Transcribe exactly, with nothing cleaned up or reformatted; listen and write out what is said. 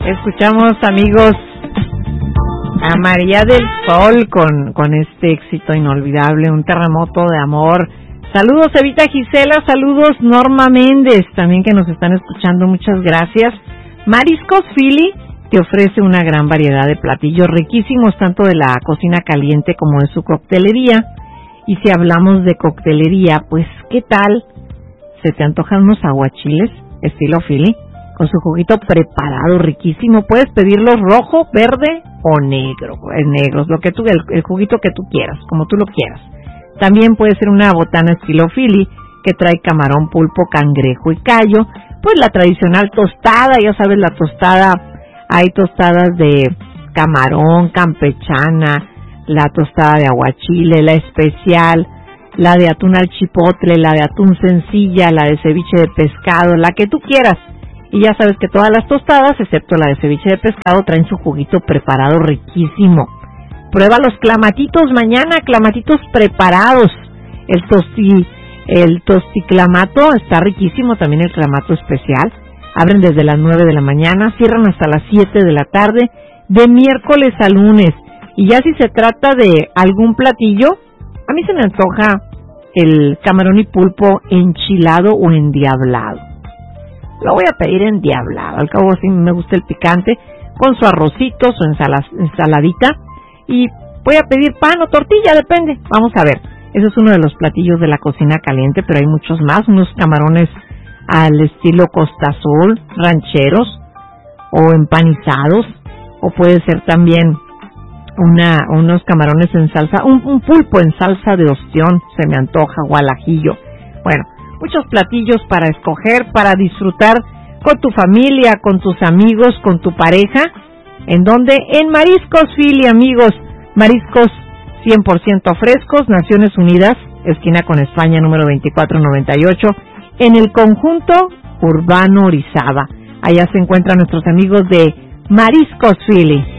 Escuchamos, amigos, a María del Sol con, con este éxito inolvidable, Un terremoto de amor. Saludos, Evita Gisela, saludos, Norma Méndez, también que nos están escuchando, muchas gracias. Mariscos Philly te ofrece una gran variedad de platillos riquísimos, tanto de la cocina caliente como de su coctelería. Y si hablamos de coctelería, pues, ¿qué tal? ¿Se te antojan unos aguachiles estilo Philly? Con su juguito preparado, riquísimo. Puedes pedirlos rojo, verde o negro, pues negros, lo que tú, el, el juguito que tú quieras, como tú lo quieras. También puede ser una botana estilo Philly, que trae camarón, pulpo, cangrejo y callo. Pues la tradicional tostada, ya sabes, la tostada, hay tostadas de camarón, campechana, la tostada de aguachile, la especial, la de atún al chipotle, la de atún sencilla, la de ceviche de pescado, la que tú quieras. Y ya sabes que todas las tostadas, excepto la de ceviche de pescado, traen su juguito preparado riquísimo. Prueba los clamatitos mañana, clamatitos preparados. El tosti, el tosticlamato está riquísimo, también el clamato especial. Abren desde las nueve de la mañana, cierran hasta las siete de la tarde, de miércoles a lunes. Y ya si se trata de algún platillo, a mí se me antoja el camarón y pulpo enchilado o endiablado. Lo voy a pedir endiablado, al cabo sí me gusta el picante, con su arrocito, su ensala, ensaladita, y voy a pedir pan o tortilla, depende. Vamos a ver, eso es uno de los platillos de la cocina caliente, pero hay muchos más, unos camarones al estilo Costa Azul, rancheros, o empanizados, o puede ser también una unos camarones en salsa, un, un pulpo en salsa de ostión, se me antoja, o al ajillo. Bueno, muchos platillos para escoger, para disfrutar con tu familia, con tus amigos, con tu pareja. ¿En dónde? En Mariscos Philly, amigos. Mariscos cien por ciento frescos, Naciones Unidas, esquina con España, número veinticuatro noventa y ocho, en el conjunto urbano Orizaba. Allá se encuentran nuestros amigos de Mariscos Philly.